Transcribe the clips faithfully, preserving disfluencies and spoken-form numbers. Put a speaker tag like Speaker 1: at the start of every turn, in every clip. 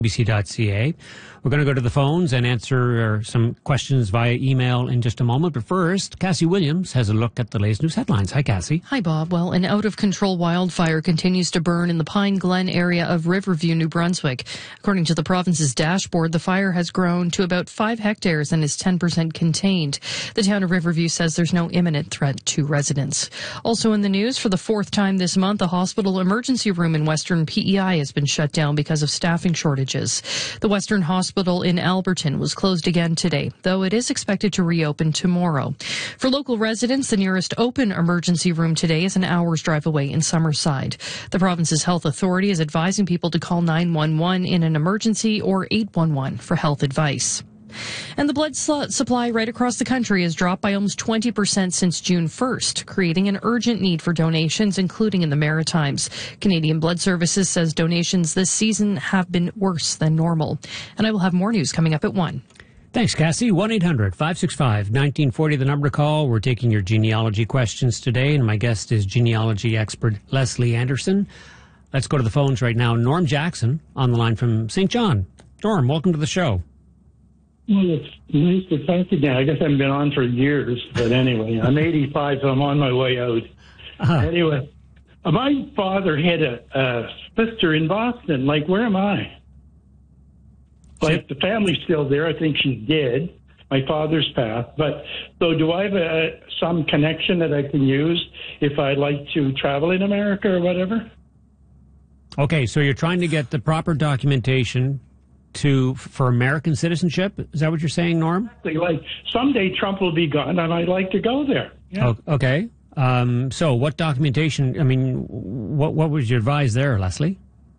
Speaker 1: B C dot C A. We're going to go to the phones and answer some questions via email in just a moment. But first, Cassie Williams has a look at the latest news headlines. Hi, Cassie.
Speaker 2: Hi, Bob. Well, an out-of-control wildfire continues to burn in the Pine Glen area of Riverview, New Brunswick. According to the province's dashboard, the fire has grown to about five hectares and is ten percent contained. The town of Riverview says there's no imminent threat to residents. Also in the news, for the fourth time this month, a hospital emergency room in Western P E I has been shut down because of staffing shortages. The Western Hospital in Alberton was closed again today, though it is expected to reopen tomorrow. For local residents, the nearest open emergency room today is an hour's drive away in Summerside. The province's health authority is advising people to call nine one one in an emergency or eight one one for health advice. And the blood supply right across the country has dropped by almost twenty percent since June first, creating an urgent need for donations, including in the Maritimes. Canadian Blood Services says donations this season have been worse than normal. And I will have more news coming up at one.
Speaker 1: Thanks, Cassie. one eight hundred five six five one nine four zero, the number to call. We're taking your genealogy questions today, and my guest is genealogy expert Leslie Anderson. Let's go to the phones right now. Norm Jackson on the line from Saint John. Norm, welcome to the show.
Speaker 3: Well, it's nice to talk again. I guess I haven't been on for years, but anyway, I'm eighty-five, so I'm on my way out. Uh-huh. Anyway, my father had a, a sister in Boston. Like, where am I? Like, the family's still there. I think she's dead. My father's passed. But, so do I have a, some connection that I can use if I'd like to travel in America or whatever?
Speaker 1: Okay, so you're trying to get the proper documentation to for American citizenship? Is that what you're saying, Norm?
Speaker 3: Like, someday Trump will be gone, and I'd like to go there. Yeah.
Speaker 1: Oh, okay. Um, so what documentation, I mean, what what would you advise there, Leslie?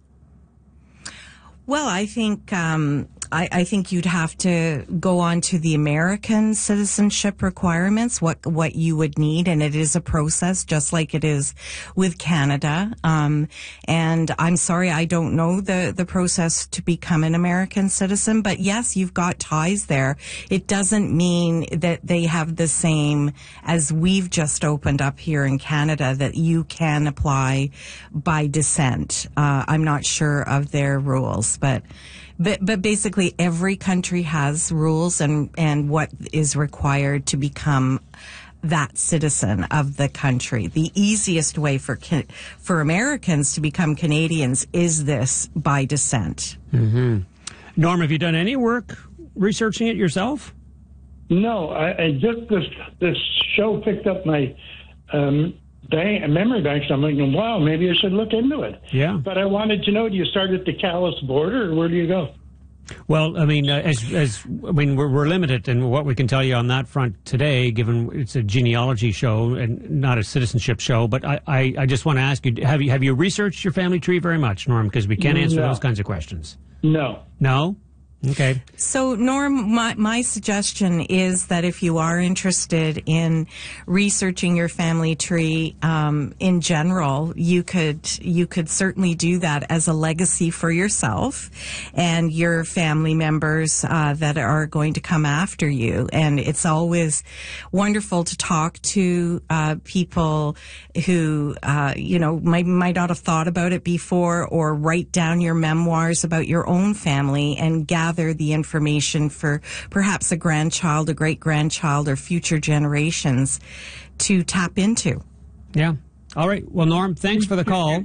Speaker 4: Well, I think um, I, I think you'd have to go on to the American citizenship requirements, what what you would need, and it is a process, just like it is with Canada. Um, and I'm sorry, I don't know the the process to become an American citizen, but yes, you've got ties there. It doesn't mean that they have the same as we've just opened up here in Canada, that you can apply by descent. Uh, I'm not sure of their rules. But, but, but basically every country has rules and, and what is required to become that citizen of the country. The easiest way for, for Americans to become Canadians is this by descent.
Speaker 1: Mm-hmm. Norm, have you done any work researching it yourself?
Speaker 3: No, I, I just, this, this show picked up my, um, Bank, memory banks. I'm thinking, wow, maybe I should look into it.
Speaker 1: Yeah.
Speaker 3: But I wanted to know, do you start at the Calais border, or where do you go?
Speaker 1: Well, I mean, uh, as, as I mean, we're, we're limited in what we can tell you on that front today, given it's a genealogy show and not a citizenship show. But I, I, I just want to ask you, have you have you researched your family tree very much, Norm? Because we can't answer
Speaker 3: no.
Speaker 1: those kinds of questions.
Speaker 3: No.
Speaker 1: No? Okay.
Speaker 4: So, Norm, my, my suggestion is that if you are interested in researching your family tree um, in general, you could you could certainly do that as a legacy for yourself and your family members uh, that are going to come after you. And it's always wonderful to talk to uh, people who uh, you know might might not have thought about it before, or write down your memoirs about your own family and gather the information for perhaps a grandchild, a great-grandchild, or future generations to tap into.
Speaker 1: Yeah. All right. Well, Norm, thanks for the call.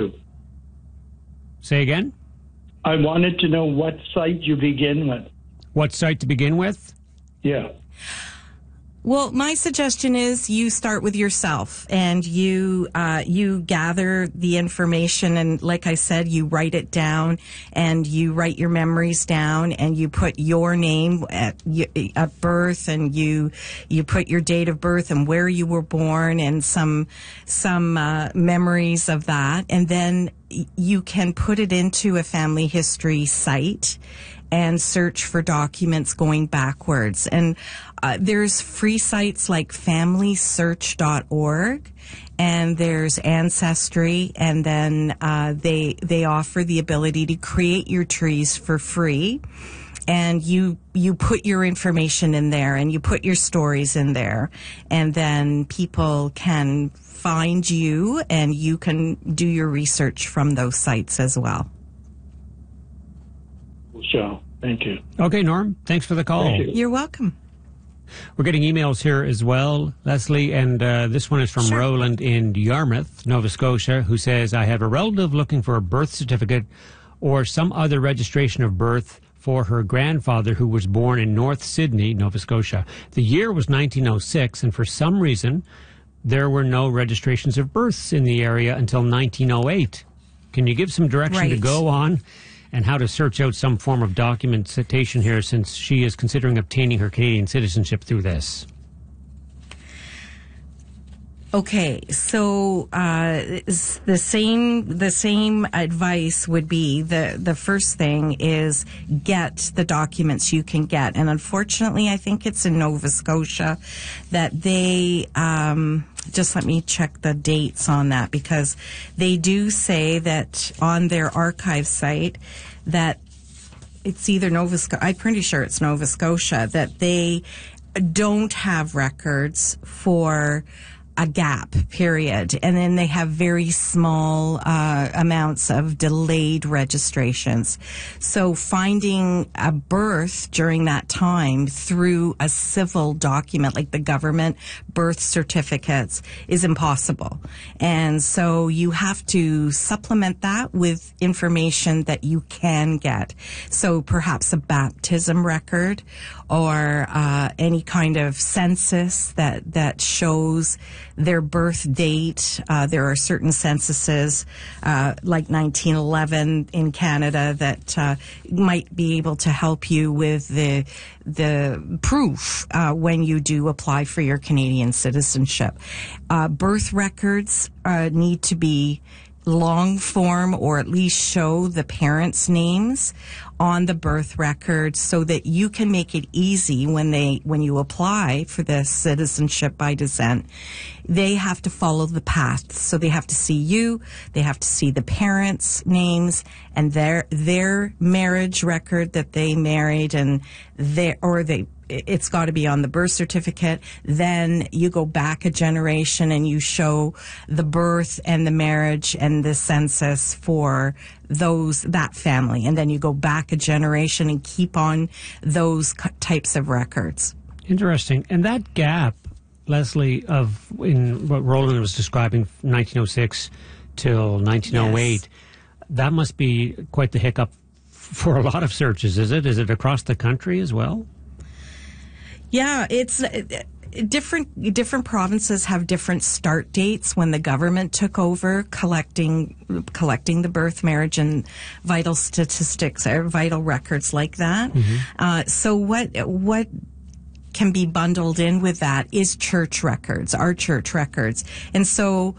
Speaker 1: Say again?
Speaker 3: I wanted to know what site you begin with.
Speaker 1: What site to begin with?
Speaker 3: Yeah.
Speaker 4: Well, my suggestion is you start with yourself and you uh, you gather the information, and like I said, you write it down and you write your memories down and you put your name at, at birth, and you you put your date of birth and where you were born and some some uh, memories of that, and then you can put it into a family history site and search for documents going backwards. And uh, there's free sites like family search dot org, and there's Ancestry, and then uh, they they offer the ability to create your trees for free. And you you put your information in there, and you put your stories in there, and then people can find you, and you can do your research from those sites as well.
Speaker 3: show. Thank you.
Speaker 1: Okay, Norm, thanks for the call.
Speaker 3: Thank you.
Speaker 4: You're welcome.
Speaker 1: We're getting emails here as well, Leslie, and uh, this one is from
Speaker 4: Sure.
Speaker 1: Roland in Yarmouth, Nova Scotia, who says, I have a relative looking for a birth certificate or some other registration of birth for her grandfather who was born in North Sydney, Nova Scotia. The year was nineteen oh six, and for some reason, there were no registrations of births in the area until nineteen oh eight. Can you give some direction to
Speaker 4: Right.
Speaker 1: go on and how to search out some form of documentation here, since she is considering obtaining her Canadian citizenship through this?
Speaker 4: Okay, so uh, s- the same the same advice would be the the first thing is get the documents you can get, and unfortunately, I think it's in Nova Scotia that they. Um, just let me check the dates on that, because they do say that on their archive site that it's either Nova Scotia, I'm pretty sure it's Nova Scotia, that they don't have records for a gap period, and then they have very small uh, amounts of delayed registrations. So finding a birth during that time through a civil document like the government birth certificates is impossible. And so you have to supplement that with information that you can get. So perhaps a baptism record or uh, any kind of census that, that shows their birth date. Uh, there are certain censuses, uh, like nineteen eleven in Canada, that uh, might be able to help you with the the proof uh, when you do apply for your Canadian citizenship. Uh, birth records uh, need to be long form, or at least show the parents' names on the birth record, so that you can make it easy when they when you apply for the citizenship by descent. They have to follow the path, so they have to see you, they have to see the parents' names and their their marriage record that they married, and their or they it's got to be on the birth certificate. Then you go back a generation and you show the birth and the marriage and the census for those that family, and then you go back a generation and keep on those types of records.
Speaker 1: Interesting. And that gap, Leslie, of in what Roland was describing, nineteen oh six till nineteen oh eight, yes. That must be quite the hiccup for a lot of searches, is it? Is it across the country as well?
Speaker 4: Yeah, it's uh, different. Different provinces have different start dates when the government took over collecting collecting the birth, marriage, and vital statistics or vital records like that. Mm-hmm. Uh, so what what can be bundled in with that is church records, our church records, and so.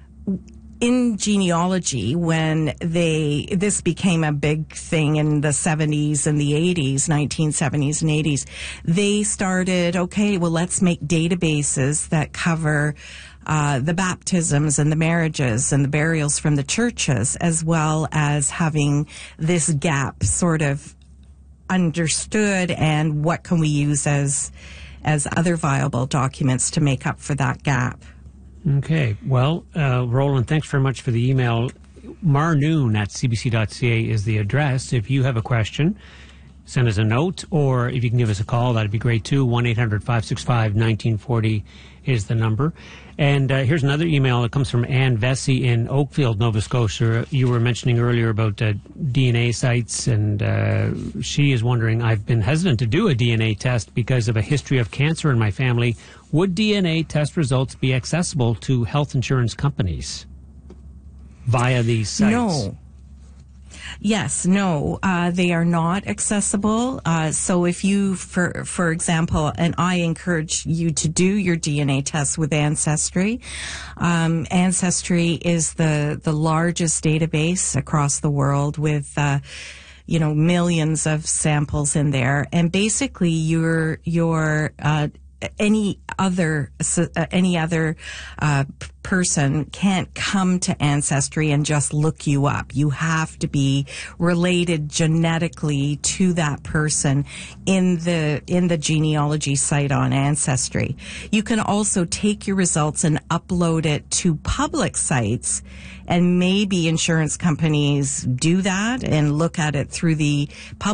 Speaker 4: In genealogy, when they this became a big thing in the seventies and the eighties, nineteen seventies and eighties, they started, okay, well, let's make databases that cover uh, the baptisms and the marriages and the burials from the churches, as well as having this gap sort of understood, and what can we use as as other viable documents to make up for that gap.
Speaker 1: Okay. Well, uh, Roland, thanks very much for the email. marnoon at c b c dot c a is the address. If you have a question, send us a note, or if you can give us a call, that'd be great too. one eight hundred five six five nineteen forty is the number. And uh, here's another email that comes from Ann Vesey in Oakfield, Nova Scotia. You were mentioning earlier about uh, D N A sites, and uh, she is wondering, I've been hesitant to do a D N A test because of a history of cancer in my family. Would D N A test results be accessible to health insurance companies via these sites?
Speaker 4: No. Yes, no, uh, they are not accessible. Uh, so if you, for for example, and I encourage you to do your D N A test with Ancestry. Um, Ancestry is the, the largest database across the world with, uh, you know, millions of samples in there. And basically your, your, uh, any other uh, any other uh, p- person can't come to Ancestry and just look you up. You have to be related genetically to that person in the in the genealogy site on Ancestry. You can also take your results and upload it to public sites, and maybe insurance companies do that and look at it through the public